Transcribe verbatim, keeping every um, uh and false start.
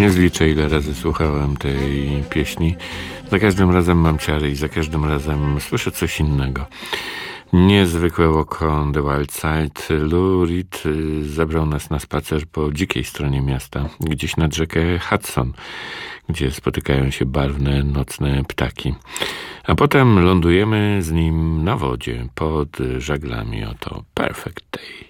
Nie zliczę, ile razy słuchałem tej pieśni. Za każdym razem mam ciary i za każdym razem słyszę coś innego. Niezwykłe walk on the wild side. Lou Reed zabrał nas na spacer po dzikiej stronie miasta, gdzieś nad rzekę Hudson, gdzie spotykają się barwne, nocne ptaki. A potem lądujemy z nim na wodzie, pod żaglami. Oto Perfect Day.